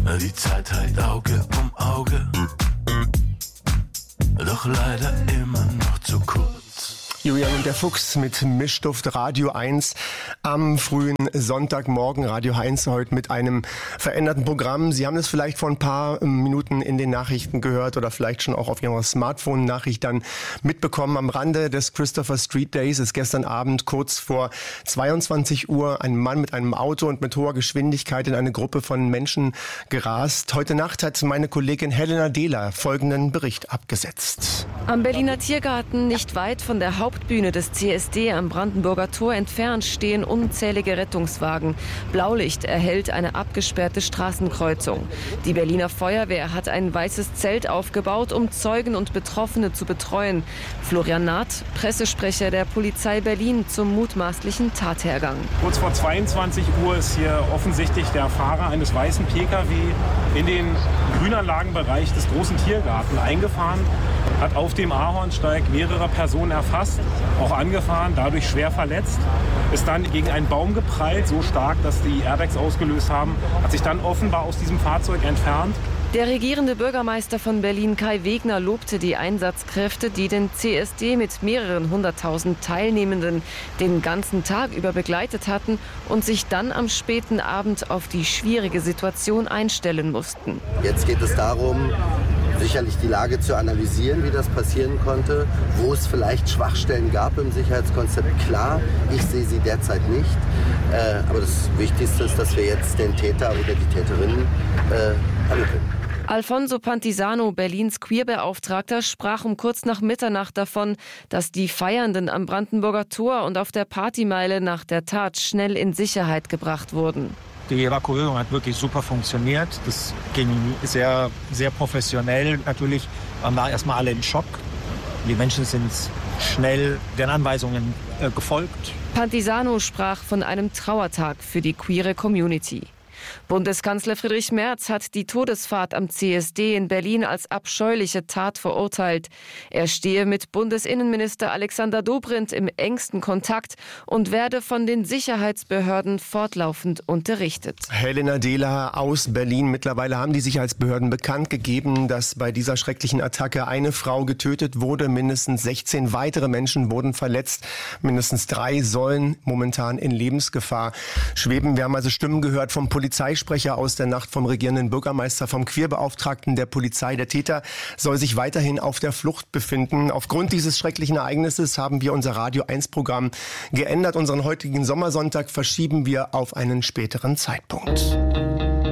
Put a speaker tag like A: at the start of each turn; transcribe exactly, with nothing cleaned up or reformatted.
A: Die Zeit hält Auge um Auge, doch leider immer noch zu kurz.
B: Julian und der Fuchs mit Mischduft Radio eins am frühen Sonntagmorgen. Radio eins heute mit einem veränderten Programm. Sie haben es vielleicht vor ein paar Minuten in den Nachrichten gehört oder vielleicht schon auch auf Ihrer Smartphone-Nachricht dann mitbekommen. Am Rande des Christopher Street Days ist gestern Abend kurz vor zweiundzwanzig Uhr ein Mann mit einem Auto und mit hoher Geschwindigkeit in eine Gruppe von Menschen gerast. Heute Nacht hat meine Kollegin Helena Dehler folgenden Bericht abgesetzt.
C: Am Berliner Tiergarten, nicht weit von der Hauptbühne des C S D am Brandenburger Tor entfernt, stehen unzählige Rettungswagen. Blaulicht erhellt eine abgesperrte Straßenkreuzung. Die Berliner Feuerwehr hat ein weißes Zelt aufgebaut, um Zeugen und Betroffene zu betreuen. Florian Naht, Pressesprecher der Polizei Berlin zum mutmaßlichen Tathergang.
D: Kurz vor zweiundzwanzig Uhr ist hier offensichtlich der Fahrer eines weißen P K W in den Grünanlagenbereich des großen Tiergarten eingefahren, hat auf dem Ahornsteig mehrere Personen erfasst, auch angefahren, dadurch schwer verletzt, ist dann gegen einen Baum geprallt, so stark, dass die Airbags ausgelöst haben, hat sich dann offenbar aus diesem Fahrzeug entfernt.
C: Der regierende Bürgermeister von Berlin, Kai Wegner, lobte die Einsatzkräfte, die den C S D mit mehreren hunderttausend Teilnehmenden den ganzen Tag über begleitet hatten und sich dann am späten Abend auf die schwierige Situation einstellen mussten.
E: Jetzt geht es darum, sicherlich die Lage zu analysieren, wie das passieren konnte, wo es vielleicht Schwachstellen gab im Sicherheitskonzept. Klar, ich sehe sie derzeit nicht. Äh, aber das Wichtigste ist, dass wir jetzt den Täter oder die Täterin äh, ermitteln.
C: Alfonso Pantisano, Berlins Queerbeauftragter, sprach um kurz nach Mitternacht davon, dass die Feiernden am Brandenburger Tor und auf der Partymeile nach der Tat schnell in Sicherheit gebracht wurden.
F: Die Evakuierung hat wirklich super funktioniert. Das ging sehr, sehr professionell. Natürlich waren wir erstmal alle in Schock. Die Menschen sind schnell den Anweisungen äh, gefolgt.
C: Pantisano sprach von einem Trauertag für die queere Community. Bundeskanzler Friedrich Merz hat die Todesfahrt am C S D in Berlin als abscheuliche Tat verurteilt. Er stehe mit Bundesinnenminister Alexander Dobrindt im engsten Kontakt und werde von den Sicherheitsbehörden fortlaufend unterrichtet.
B: Helena Dehler aus Berlin. Mittlerweile haben die Sicherheitsbehörden bekannt gegeben, dass bei dieser schrecklichen Attacke eine Frau getötet wurde. Mindestens sechzehn weitere Menschen wurden verletzt. Mindestens drei sollen momentan in Lebensgefahr schweben. Wir haben also Stimmen gehört vom Polizeisprecher aus der Nacht, vom regierenden Bürgermeister, vom Queerbeauftragten der Polizei. Der Täter soll sich weiterhin auf der Flucht befinden. Aufgrund dieses schrecklichen Ereignisses haben wir unser Radio eins Programm geändert. Unseren heutigen Sommersonntag verschieben wir auf einen späteren Zeitpunkt.